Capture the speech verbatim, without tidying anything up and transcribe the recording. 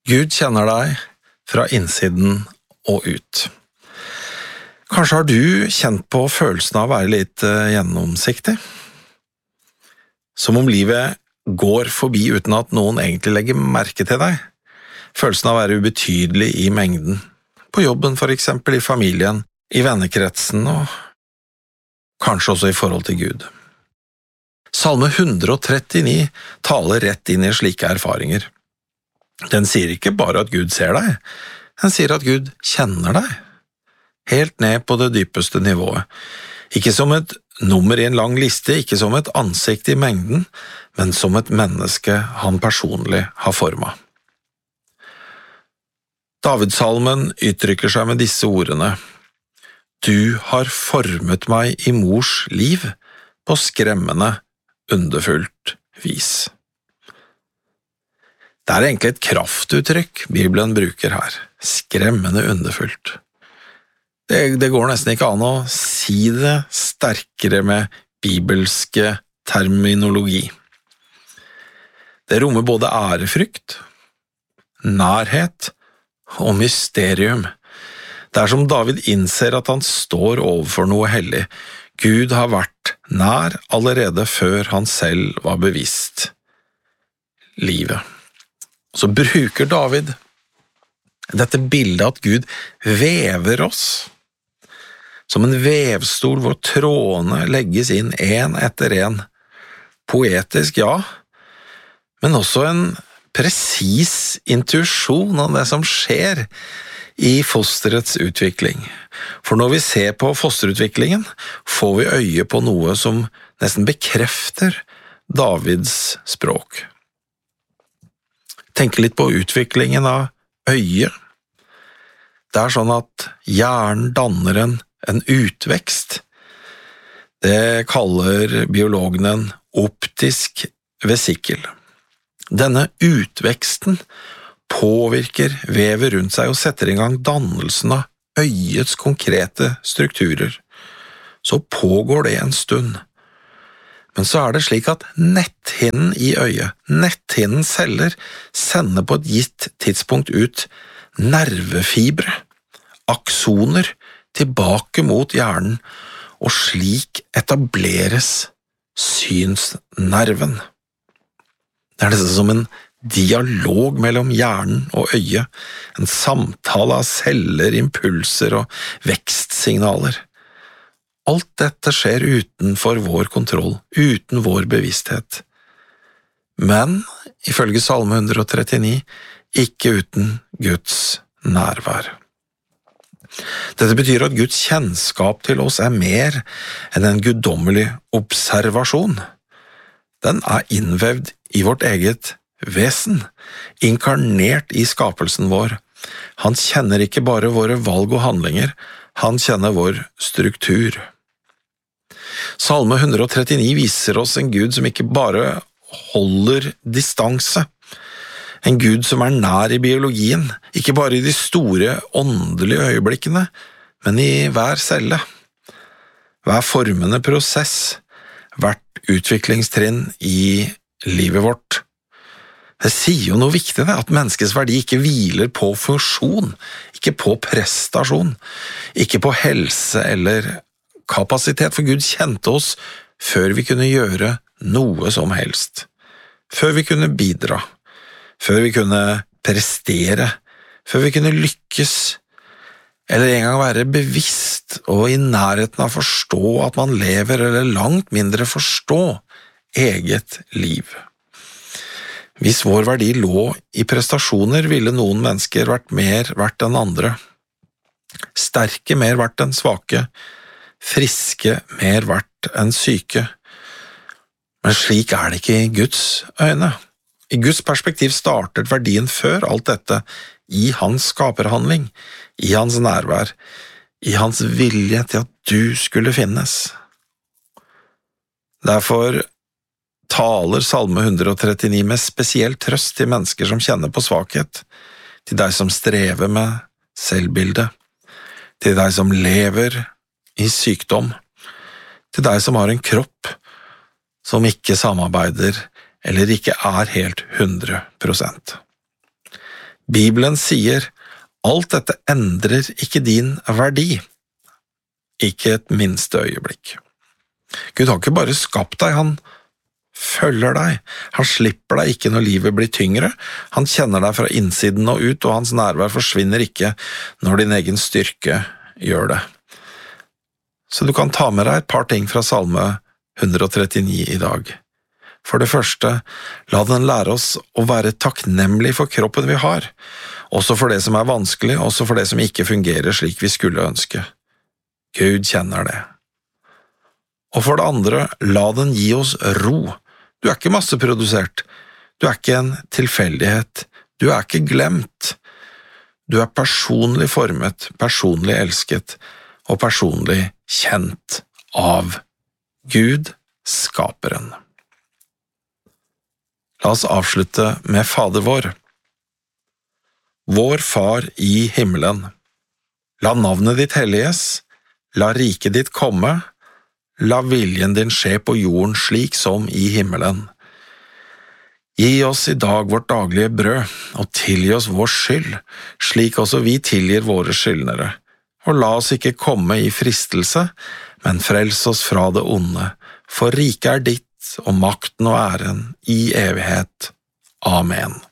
Gud kjenner deg fra innsiden og ut. Kanskje har du kjent på følelsen av å være litt gjennomsiktig? Som om livet går forbi uten at noen egentlig legger merke til deg. Følelsen av å være ubetydelig i mengden. På jobben for eksempel, i familien, i vennekretsen og kanskje også i forhold til Gud. Salme hundre og trettini taler rett inn i slike erfaringer. Den sier ikke bare at Gud ser deg, den sier at Gud kjenner deg. Helt ned på det dypeste nivået. Ikke som et nummer i en lang liste, ikke som et ansikt i mengden, men som et menneske han personlig har formet. Davidsalmen uttrykker seg med disse ordene: Du har formet meg i mors liv på skremmende, underfullt vis. Det er egentlig et kraftuttrykk Bibelen bruker her. Skremmende underfullt. Det, det går nesten ikke an å si det sterkere med bibelske terminologi. Det rommer både ærefrykt, nærhet og mysterium. Det er som David innser at han står overfor noe hellig. Gud har vært nær allerede før han selv var bevisst livet. Så bruker David dette bildet at Gud vever oss, som en vevstol hvor trådene legges inn en etter en. Poetisk, ja, men også en presis intuisjon av det som skjer i fosterets utvikling. For når vi ser på fosterutviklingen, får vi øye på noe som nesten bekrefter Davids språk. Tenk litt på utviklingen av øyet. Det er sånn at hjernen danner en, en utvekst. Det kaller biologene en optisk vesikkel. Denne utveksten påvirker vevet rundt seg og setter i gang dannelsen av øyets konkrete strukturer. Så pågår det en stund. Men så er det slik at netthinnen i øyet, netthinnens celler, sender på et gitt tidspunkt ut nervefibre, aksoner, tilbake mot hjernen, og slik etableres synsnerven. Det er nesten som en dialog mellom hjernen og øyet, en samtale av celler, impulser og vekstsignaler. Alt dette skjer utenfor vår kontroll, uten vår bevissthet. Men, ifølge Salme hundre og trettini, ikke uten Guds nærvær. Dette betyr at Guds kjennskap til oss er mer enn en guddommelig observasjon. Den er innvevd i vårt eget vesen, inkarnert i skapelsen vår. Han kjenner ikke bare våre valg og handlinger, han kjenner vår struktur. Salme hundre og trettini viser oss en Gud som ikke bare holder distanse, en Gud som er nær i biologien, ikke bare i de store åndelige øyeblikkene, men i hver celle, hver formende prosess, hvert utviklingstrinn i livet vårt. Det sier jo noe viktig, det, at menneskets verdi ikke hviler på funksjon, ikke på prestasjon, ikke på helse eller kapasitet, for Gud kjente oss før vi kunne gjøre noe som helst, før vi kunne bidra, før vi kunne prestere, før vi kunne lykkes, eller en gang være bevisst og i nærheten av å forstå at man lever, eller langt mindre forstå eget liv. Hvis vår verdi lå i prestasjoner, ville noen mennesker vært mer verdt enn andre, sterke mer verdt enn svake, friske mer verdt enn syke. Men slik er det ikke i Guds øyne. I Guds perspektiv startet verdien før alt dette i hans skaperhandling, i hans nærvær, i hans vilje til at du skulle finnes. Derfor taler Salme hundre og trettini med spesiell trøst til mennesker som kjenner på svakhet, til deg som strever med selvbildet, til deg som lever i sykdom, til deg som har en kropp som ikke samarbeider eller ikke er helt hundre prosent. Bibelen sier, alt dette endrer ikke din verdi. Ikke et minste øyeblikk. Gud har ikke bare skapt deg, han følger deg. Han slipper deg ikke når livet blir tyngre. Han kjenner deg fra innsiden og ut, og hans nærvær forsvinner ikke når din egen styrke gjør det. Så du kan ta med deg et par ting fra Salme hundre og trettini i dag. For det første, la den lære oss å være takknemlig for kroppen vi har, også for det som er vanskelig, også for det som ikke fungerer slik vi skulle ønske. Gud kjenner det. Og for det andre, la den gi oss ro. Du er ikke masseprodusert. Du er ikke en tilfeldighet. Du er ikke glemt. Du er personlig formet, personlig elsket og personlig kjent av Gud, skaperen. La oss avslutte med Fader vår. Vår Far i himmelen. La navnet ditt helliges, la riket ditt komme, la viljen din skje på jorden slik som i himmelen. Gi oss i dag vårt daglige brød, og tilgi oss vår skyld, slik også vi tilgir våre skyldnere. Og la oss ikke komme i fristelse, men frels oss fra det onde, for riket er ditt, og makten og æren i evighet. Amen.